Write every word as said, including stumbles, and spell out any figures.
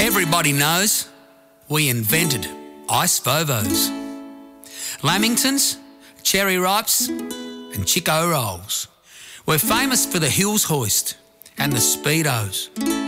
Everybody knows we invented Ice Vovos. Lamingtons, Cherry Ripes and Chico Rolls. We're famous for the Hills Hoist and the Speedos.